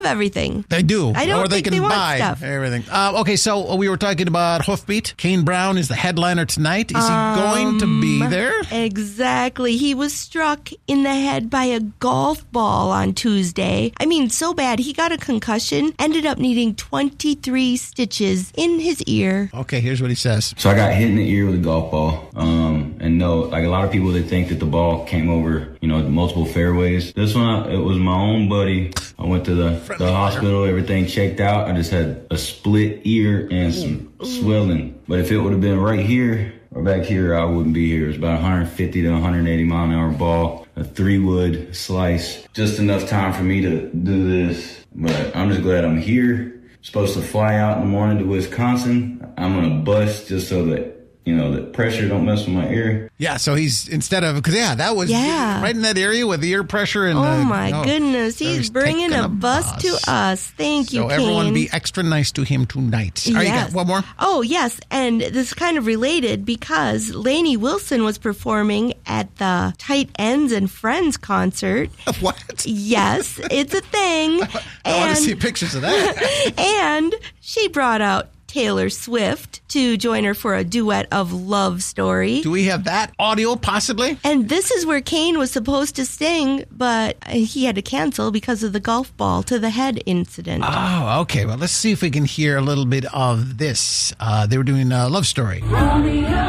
everything. They do. I don't or they think can they want buy stuff. everything. Okay, so we were talking about Hoofbeat. Kane Brown is the headliner tonight. Is he going to be there? Exactly. He was struck in the head by a golf ball on Tuesday. I mean, so bad. He got a concussion, ended up needing 23 stitches in his ear. Okay, here's what he says. So I got hit in the ear with a golf ball. And no, like a lot of people, they think that the ball came over, multiple fairways. This one, it was my own buddy. I went to the hospital, everything checked out. I just had a split ear and some swelling. But if it would have been right here or back here, I wouldn't be here. It's about 150 to 180 mile an hour ball, a 3-wood slice. Just enough time for me to do this. But I'm just glad I'm here. Supposed to fly out in the morning to Wisconsin. I'm going to bust just so that the pressure don't mess with my ear. Yeah, so he's because that was right in that area with the ear pressure. And oh, my goodness. He's bringing a bus to us. Thank you, So Kane. everyone be extra nice to him tonight. All right, you got one more? Oh, yes. And this is kind of related because Lainey Wilson was performing at the Tight Ends and Friends concert. What? Yes, it's a thing. I want to see pictures of that. And she brought out Taylor Swift to join her for a duet of Love Story. Do we have that audio, possibly? And this is where Kane was supposed to sing, but he had to cancel because of the golf ball to the head incident. Oh, okay. Well, let's see if we can hear a little bit of this. They were doing a Love Story. Romeo.